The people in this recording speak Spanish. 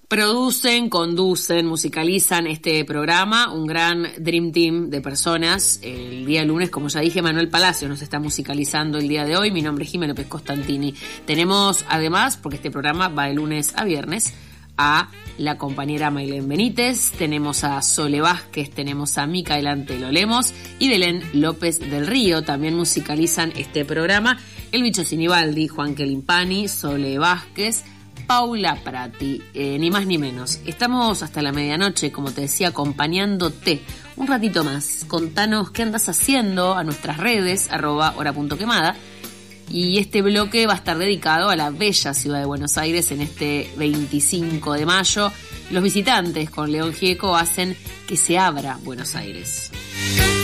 Producen, conducen, musicalizan este programa, un gran Dream Team de personas. El día lunes, como ya dije, Manuel Palacio nos está musicalizando el día de hoy. Mi nombre es Jimena López Costantini. Tenemos además, porque este programa va de lunes a viernes, a la compañera Maylén Benítez, tenemos a Sole Vázquez, tenemos a Micaela Antelo Lemos y Belén López del Río. También musicalizan este programa El Bicho Sinibaldi, Juan Quelimpani, Sole Vázquez, Paula Prati, ni más ni menos. Estamos hasta la medianoche, como te decía, acompañándote un ratito más. Contanos qué andas haciendo a nuestras redes, @hora.quemada. Y este bloque va a estar dedicado a la bella ciudad de Buenos Aires en este 25 de mayo. Los visitantes con León Gieco hacen que se abra Buenos Aires.